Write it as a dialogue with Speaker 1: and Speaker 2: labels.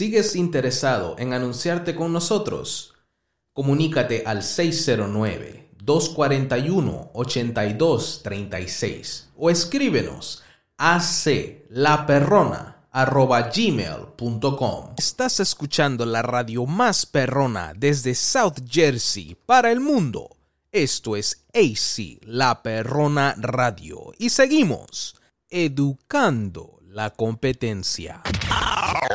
Speaker 1: ¿Sigues interesado en anunciarte con nosotros? Comunícate al 609-241-8236 o escríbenos a aclaperrona@gmail.com. Estás escuchando la radio más perrona desde South Jersey para el mundo. Esto es AC La Perrona Radio y seguimos educando la competencia.